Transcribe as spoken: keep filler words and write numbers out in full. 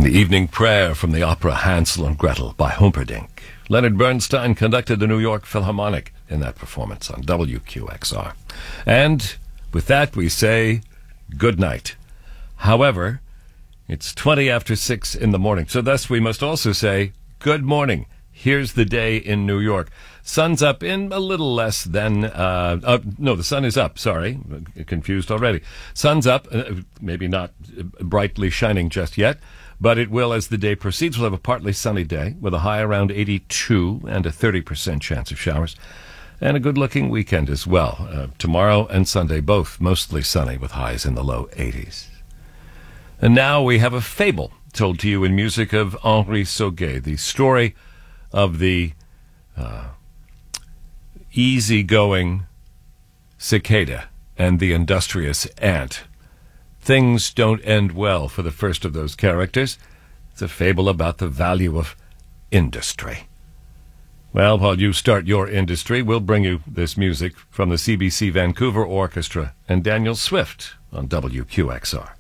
The evening prayer from the opera Hansel and Gretel by Humperdinck. Leonard Bernstein conducted the New York Philharmonic in that performance on W Q X R. And with that, we say good night. However, it's twenty after six in the morning, so thus we must also say good morning. Here's the day in New York. Sun's up in a little less than, uh, uh, no, the sun is up, sorry, confused already. Sun's up, uh, maybe not brightly shining just yet, but it will as the day proceeds. We'll have a partly sunny day with a high around eighty-two and a thirty percent chance of showers. And a good-looking weekend as well. Uh, tomorrow and Sunday both mostly sunny with highs in the low eighties. And now we have a fable told to you in music of Henri Sauguet, the story of the uh, easygoing cicada and the industrious ant. Things don't end well for the first of those characters. It's a fable about the value of industry. Well, while you start your industry, we'll bring you this music from the C B C Vancouver Orchestra and Daniel Swift on W Q X R.